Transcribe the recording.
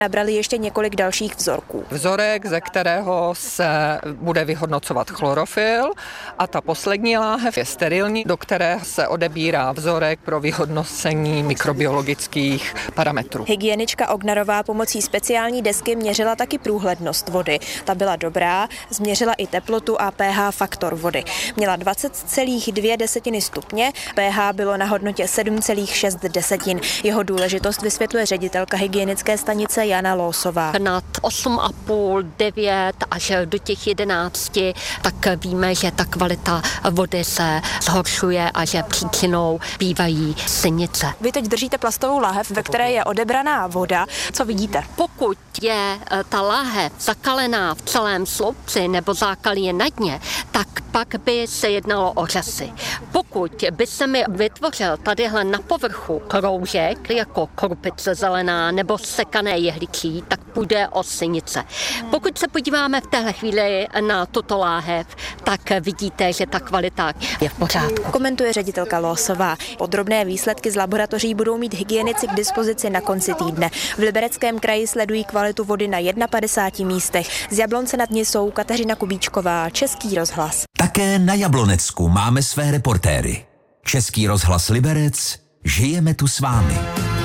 Nabrali ještě několik dalších vzorků. Vzorek, ze kterého se bude vyhodnocovat chlorofyl, a ta poslední láhev je sterilní, do které se odebírá vzorek pro vyhodnocení mikrobiologických parametrů. Hygienička Ognarová pomocí speciální desky měřila taky průhlednost vody. Ta byla dobrá, změřila i teplotu a pH faktor vody. Měla 20,2 stupně, pH bylo na hodnotě 7,6. Jeho důležitost vysvětluje ředitelka hygienické stanice Jana Lósová. Nad 8,5, 9 až do těch 11, tak víme, že ta kvalita vody se zhoršuje a že příčinou bývají sinice. Vy teď držíte plastovou láhev, ve které je odebraná voda. Co vidíte? Pokud je ta láhev zakalená v celém sloupci nebo zákalí je na dně, tak pak by se jednalo o řasy. Pokud by se mi vytvořil tadyhle na povrchu kroužek, jako krupice zelená nebo sekané jehličí, tak půjde o sinice. Pokud se podíváme v téhle chvíli na tuto láhev, tak vidíte, že ta kvalita je v pořádku. Komentuje ředitelka Lósová. Podrobné výsledky z laboratoří budou mít hygienici k dispozici na konci týdne. V Libereckém kraji sledují kvalitu vody na 51 místech. Z Jablonce nad Nisou Kateřina Kubíčková, Český rozhlas. Také na Jablonecku máme své reportéry. Český rozhlas Liberec, žijeme tu s vámi.